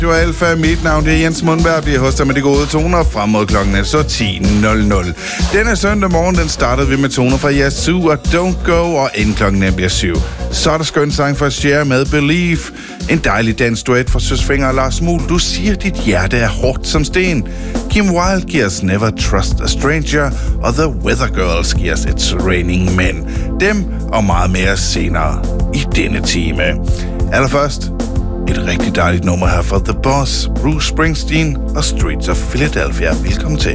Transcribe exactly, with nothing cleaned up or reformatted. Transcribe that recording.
Radio Alfa. Mit navn det er Jens Mundberg. Vi hoster med de gode toner frem mod klokken så ti nul nul. Denne søndag morgen, den startede vi med toner fra Yazoo og Don't Go, og inden klokken bliver syv. Så er der skøn sang fra Cher med Believe. En dejlig dansduet fra Søsfinger og Lars Muhl. Du siger, dit hjerte er hårdt som sten. Kim Wilde giver os Never Trust a Stranger, og The Weather Girls giver os It's Raining Men. Dem og meget mere senere i denne time. Allerførst et rigtig dejligt nummer her fra The Boss, Bruce Springsteen og Streets of Philadelphia. Velkommen til.